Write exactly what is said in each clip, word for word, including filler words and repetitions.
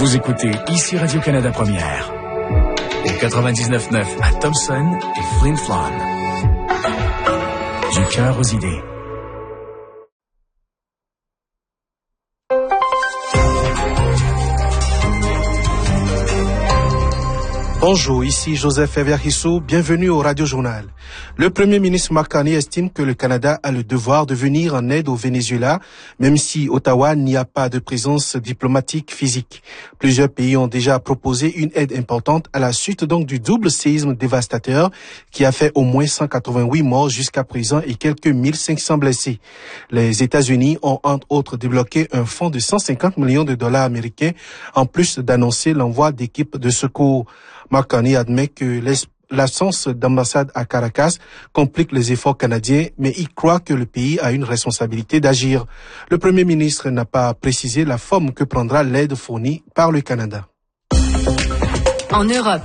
Vous écoutez ici Radio-Canada Première. Au quatre-vingt-dix-neuf neuf à Thompson et Flin Flon. Du cœur aux idées. Bonjour, ici Joseph Ever-Hissou, bienvenue au Radio Journal. Le Premier ministre Mark Carney estime que le Canada a le devoir de venir en aide au Venezuela, même si Ottawa n'y a pas de présence diplomatique physique. Plusieurs pays ont déjà proposé une aide importante à la suite donc du double séisme dévastateur qui a fait au moins cent quatre-vingt-huit morts jusqu'à présent et quelques mille cinq cents blessés. Les États-Unis ont entre autres débloqué un fonds de cent cinquante millions de dollars américains en plus d'annoncer l'envoi d'équipes de secours. Mark Carney admet que l'absence d'ambassade à Caracas complique les efforts canadiens, mais il croit que le pays a une responsabilité d'agir. Le Premier ministre n'a pas précisé la forme que prendra l'aide fournie par le Canada. En Europe.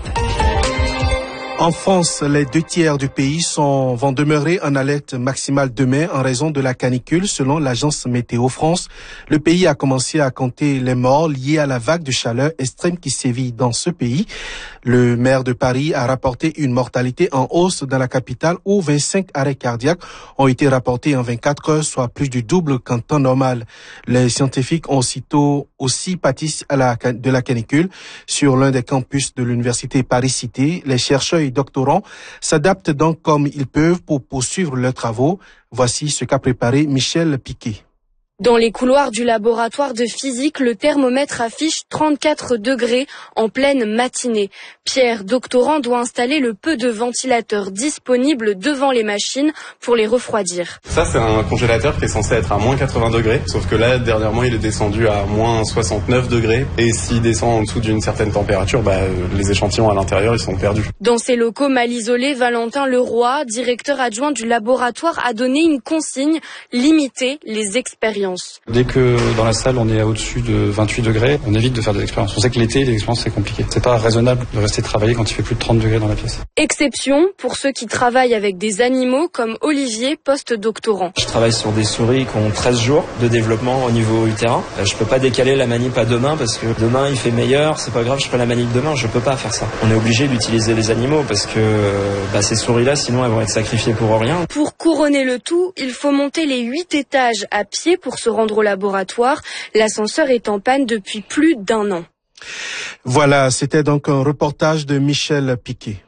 En France, les deux tiers du pays sont, vont demeurer en alerte maximale demain en raison de la canicule, selon l'agence Météo France. Le pays a commencé à compter les morts liés à la vague de chaleur extrême qui sévit dans ce pays. Le maire de Paris a rapporté une mortalité en hausse dans la capitale où vingt-cinq arrêts cardiaques ont été rapportés en vingt-quatre heures, soit plus du double qu'en temps normal. Les scientifiques ont aussitôt aussi pâti à la, de la canicule. Sur l'un des campus de l'université Paris-Cité, les chercheurs et doctorants s'adaptent donc comme ils peuvent pour poursuivre leurs travaux. Voici ce qu'a préparé Michel Piquet. Dans les couloirs du laboratoire de physique, le thermomètre affiche trente-quatre degrés en pleine matinée. Pierre, doctorant, doit installer le peu de ventilateurs disponibles devant les machines pour les refroidir. Ça, c'est un congélateur qui est censé être à moins quatre-vingts degrés. Sauf que là, dernièrement, il est descendu à moins soixante-neuf degrés. Et s'il descend en dessous d'une certaine température, bah, les échantillons à l'intérieur, ils sont perdus. Dans ces locaux mal isolés, Valentin Leroy, directeur adjoint du laboratoire, a donné une consigne: limiter les expériences. Dès que dans la salle on est au-dessus de vingt-huit degrés, on évite de faire des expériences. On sait que l'été, les expériences c'est compliqué. C'est pas raisonnable de rester travailler quand il fait plus de trente degrés dans la pièce. Exception pour ceux qui travaillent avec des animaux comme Olivier, post-doctorant. Je travaille sur des souris qui ont treize jours de développement au niveau utérin. Je peux pas décaler la manip à demain parce que demain il fait meilleur, c'est pas grave, je ferai la manip demain, je peux pas faire ça. On est obligé d'utiliser les animaux parce que bah, ces souris-là, sinon elles vont être sacrifiées pour rien. Pour couronner le tout, il faut monter les huit étages à pied pour se rendre au laboratoire. L'ascenseur est en panne depuis plus d'un an. Voilà, c'était donc un reportage de Michel Piquet.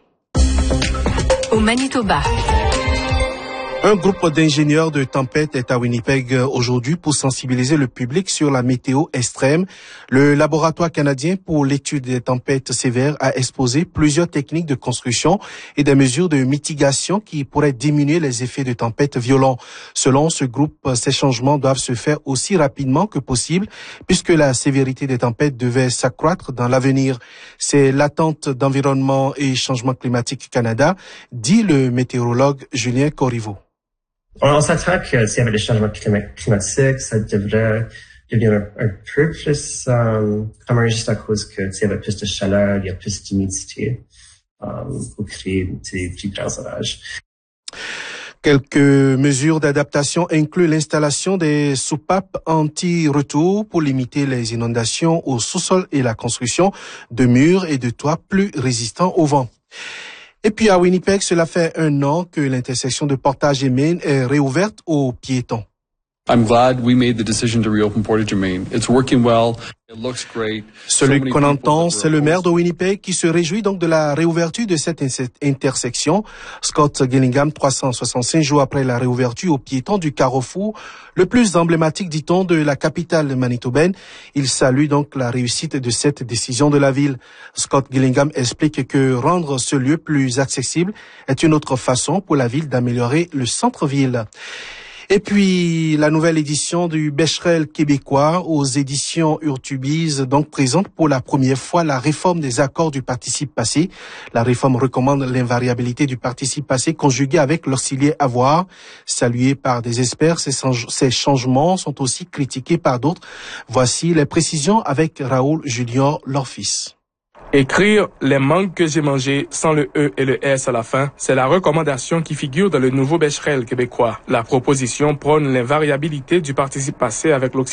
Au Manitoba. Un groupe d'ingénieurs de tempête est à Winnipeg aujourd'hui pour sensibiliser le public sur la météo extrême. Le laboratoire canadien pour l'étude des tempêtes sévères a exposé plusieurs techniques de construction et des mesures de mitigation qui pourraient diminuer les effets de tempêtes violents. Selon ce groupe, ces changements doivent se faire aussi rapidement que possible puisque la sévérité des tempêtes devait s'accroître dans l'avenir. C'est l'attente d'Environnement et Changement climatique Canada, dit le météorologue Julien Corriveau. On s'attend que s'il y avait des changements climatiques, ça devrait devenir un, un peu plus euh, commun juste à cause que s'il y avait plus de chaleur, il y a plus d'humidité euh, pour créer des plus grands orages. Quelques mesures d'adaptation incluent l'installation des soupapes anti-retour pour limiter les inondations au sous-sol et la construction de murs et de toits plus résistants au vent. Et puis à Winnipeg, cela fait un an que l'intersection de Portage et Main est réouverte aux piétons. I'm glad we made the decision to reopen Portage and Main. It's working well. It looks great. Celui qu'on entend, c'est le maire de Winnipeg qui se réjouit donc de la réouverture de cette intersection. Scott Gillingham, trois cent soixante-cinq jours après la réouverture aux piétons du carrefour, le plus emblématique, dit-on, de la capitale manitobaine. Il salue donc la réussite de cette décision de la ville. Scott Gillingham explique que rendre ce lieu plus accessible est une autre façon pour la ville d'améliorer le centre-ville. Et puis, la nouvelle édition du Becherel québécois aux éditions Urtubise, donc présente pour la première fois la réforme des accords du participe passé. La réforme recommande l'invariabilité du participe passé conjugué avec l'auxiliaire avoir. Salué par des experts, ces, ces changements sont aussi critiqués par d'autres. Voici les précisions avec Raoul Junior, leur fils. Écrire les mangues que j'ai mangées sans le E et le S à la fin, c'est la recommandation qui figure dans le nouveau Becherel québécois. La proposition prône l'invariabilité du participe passé avec l'auxiliaire